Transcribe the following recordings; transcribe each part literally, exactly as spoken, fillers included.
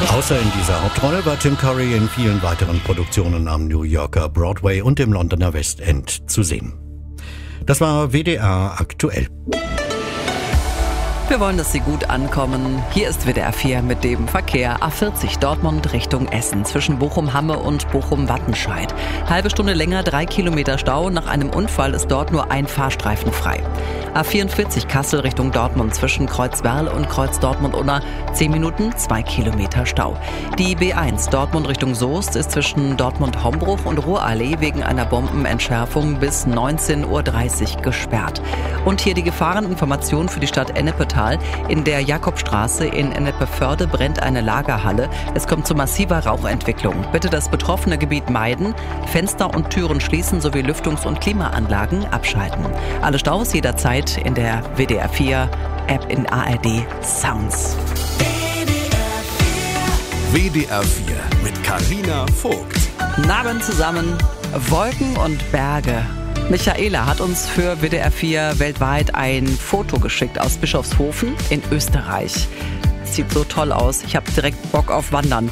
Außer in dieser Hauptrolle war Tim Curry in vielen weiteren Produktionen am New Yorker Broadway und im Londoner West End zu sehen. Das war W D R aktuell. Wir wollen, dass Sie gut ankommen. Hier ist W D R vier mit dem Verkehr. A vierzig Dortmund Richtung Essen zwischen Bochum-Hamme und Bochum-Wattenscheid. Halbe Stunde länger, drei Kilometer Stau. Nach einem Unfall ist dort nur ein Fahrstreifen frei. A vierundvierzig Kassel Richtung Dortmund zwischen Kreuzwerl und Kreuz Dortmund-Unna. zehn Minuten, zwei Kilometer Stau. Die B eins Dortmund Richtung Soest ist zwischen Dortmund-Hombruch und Ruhrallee wegen einer Bombenentschärfung bis neunzehn Uhr dreißig gesperrt. Und hier die Gefahreninformation für die Stadt Ennepetal. In der Jakobstraße in Ennepe-Förde brennt eine Lagerhalle. Es kommt zu massiver Rauchentwicklung. Bitte das betroffene Gebiet meiden, Fenster und Türen schließen sowie Lüftungs- und Klimaanlagen abschalten. Alle Staus jederzeit in der W D R vier App in A R D Sounds. W D R vier mit Carina Vogt. Guten Abend zusammen. Wolken und Berge. Michaela hat uns für W D R vier weltweit ein Foto geschickt aus Bischofshofen in Österreich. Es sieht so toll aus. Ich habe direkt Bock auf Wandern.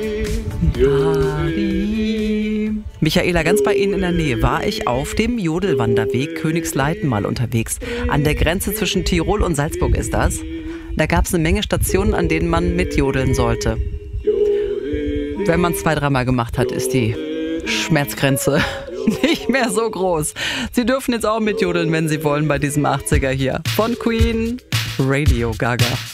Michaela, ganz bei Ihnen in der Nähe war ich auf dem Jodelwanderweg Königsleiten mal unterwegs. An der Grenze zwischen Tirol und Salzburg ist das. Da gab es eine Menge Stationen, an denen man mitjodeln sollte. Wenn man es zwei, dreimal gemacht hat, ist die Schmerzgrenze nicht mehr so groß. Sie dürfen jetzt auch mitjodeln, wenn Sie wollen, bei diesem achtziger hier. Von Queen, Radio Gaga.